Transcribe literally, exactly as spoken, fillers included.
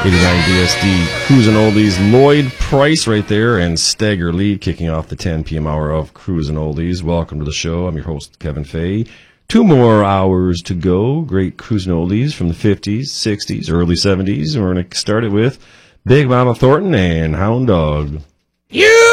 eighty-nine D S D Cruisin' Oldies. Lloyd Price right there and Stagger Lee kicking off the ten p.m. hour of Cruisin' Oldies. Welcome to the show. I'm your host, Kevin Fay. Two more hours to go. Great Cruisin' Oldies from the fifties, sixties, early seventies. And we're going to start it with Big Mama Thornton and Hound Dog. You